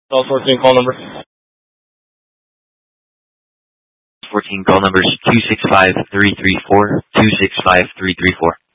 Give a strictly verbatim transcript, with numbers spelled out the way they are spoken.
South fourteen call number. fourteen call numbers two six five three three four, two six five three three four.